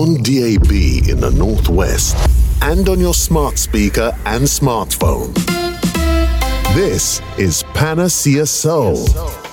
on DAB in the Northwest and on your smart speaker and smartphone. This is Panacea Soul.